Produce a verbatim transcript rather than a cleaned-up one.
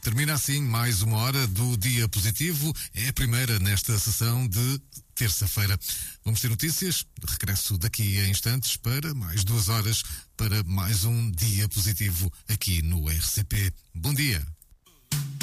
Termina assim mais uma hora do Dia Positivo. É a primeira nesta sessão de terça-feira. Vamos ter notícias. Regresso daqui a instantes para mais duas horas para mais um Dia Positivo aqui no R C P. Bom dia.